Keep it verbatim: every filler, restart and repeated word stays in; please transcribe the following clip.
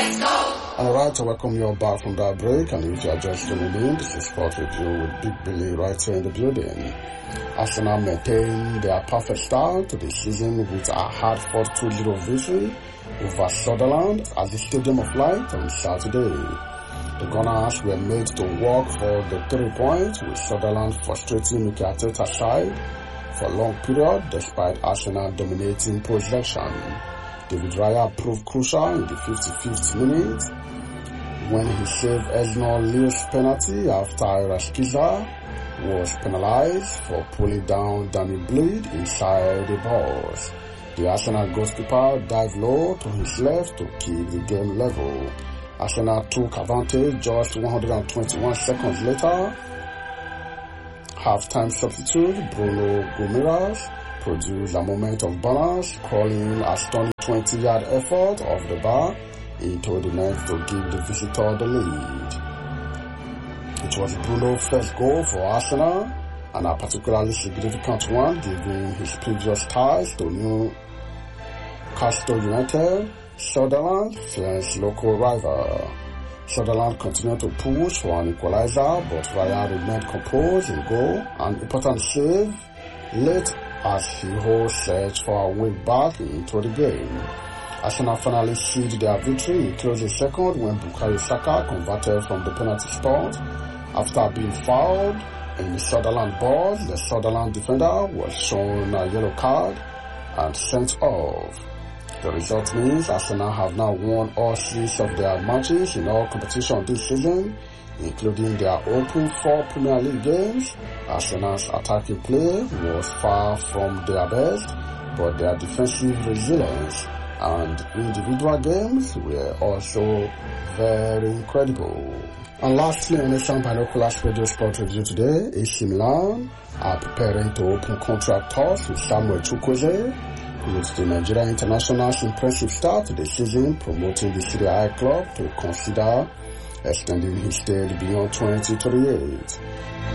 Alright, I welcome you all back from that break, and if you are just tuning in, this is Sport Review with Big Billy right here in the building. Arsenal maintained their perfect start to the season with a hard-fought two zero victory over Sunderland at the Stadium of Light on Saturday. The Gunners were made to work for the three points, with Sunderland frustrating Mikel Arteta's side for a long period despite Arsenal dominating possession. David Raya proved crucial in the fifty-fifth minute when he saved Eznor Leo's penalty after Rashica was penalized for pulling down Danny Bleed inside the box. The Arsenal goalkeeper dived low to his left to keep the game level. Arsenal took advantage just one hundred twenty-one seconds later. Half-time substitute Bruno Guimaraes produced a moment of balance, calling a stunning twenty-yard effort off the bar into the net to give the visitor the lead. It was Bruno's first goal for Arsenal, and a particularly significant one given his previous ties to Newcastle United, Sunderland, French local rival. Sunderland continued to push for an equalizer, but Raya remained composed in goal, an important save late as he holds search for a way back into the game. Arsenal finally sealed their victory in closing second when Bukayo Saka converted from the penalty spot. After being fouled in the Sunderland box, the Sunderland defender was shown a yellow card and sent off. The result means Arsenal have now won all six of their matches in all competitions this season, including their open four Premier League games. Arsenal's attacking play was far from their best, but their defensive resilience and individual games were also very incredible. And lastly, on the Sound Binoculars Radio Sport Review today, A C Milan are preparing to open contract talks with Samuel Chukwueze, with the Nigerian International's impressive start to the season, promoting the Serie A club to consider extending his stay beyond twenty twenty-eight.